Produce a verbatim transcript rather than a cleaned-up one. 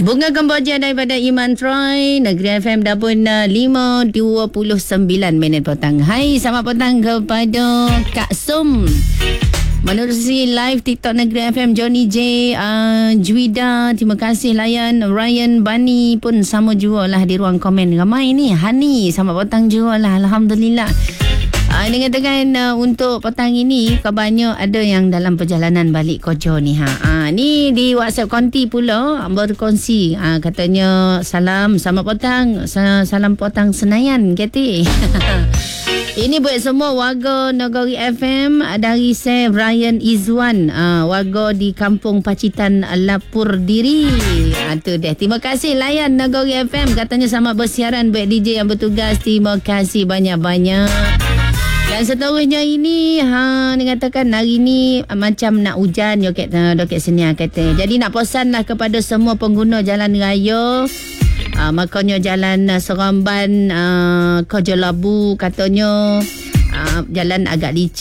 Bunga Kemboja daripada Iman Troy, Negeri F M dah pun uh, lima dua puluh sembilan minit petang. Hai, selamat petang kepada Kak Sum. Menerusi live TikTok Negeri F M, Johnny J, uh, Juida, terima kasih layan. Ryan Bani pun sama jualah di ruang komen. Ramai ni. Hani, selamat petang jualah. Alhamdulillah. Uh, ini katakan uh, untuk petang ini kabarnya ada yang dalam perjalanan balik kerja ni. Ha. Uh, ni di WhatsApp konti pula berkongsi. Uh, katanya salam, selamat petang. Salam petang Senayan, kata. Ini buat semua warga Negeri F M dari saya Ryan Izwan, uh, warga di Kampung Pacitan Lapur Diri. Ha, tu deh. Terima kasih layan Negeri F M. Katanya selamat bersiaran buat D J yang bertugas. Terima kasih banyak-banyak. Dan seterusnya ini, ha, ni katakan hari ni macam nak hujan, yo kat doket sini kata. Jadi nak pesanlah kepada semua pengguna jalan raya. Uh, makanya jalan uh, Seramban uh, ke Jelabu katanya uh, jalan agak licin.